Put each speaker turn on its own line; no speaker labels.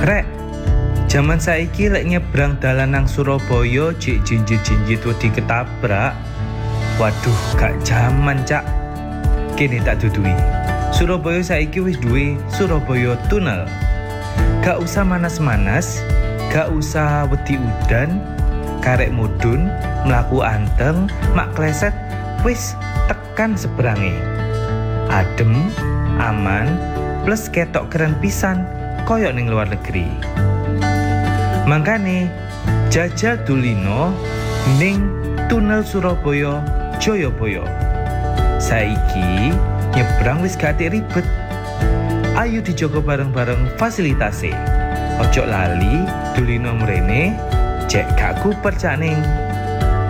Rek, jaman saiki lek nyebrang dalan nang Surabaya jek jinjit-jinjit wedi ketabrak. Waduh, gak jaman, Cak. Kene tak dudui. Surabaya saiki wis duwe Surabaya Tunnel. Gak usah manas-manas, gak usah wedi udan, karek mudun, mlaku anteng, mak kleset, wis tekan seberange. Adem, aman, plus ketok keren pisan, koyok ning luar negeri. Mangkane jajal dulino ning Tunnel Surabaya Joyoboyo. Saiki nyebrang wis gak ribet. Ayo dijogo bareng-bareng fasilitase. Ojo lali dulino mrene, jek gak kuper cak ning